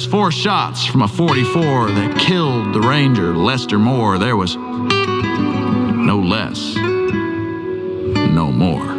4 shots from a .44 that killed the Ranger Lester Moore. There was no less, no more.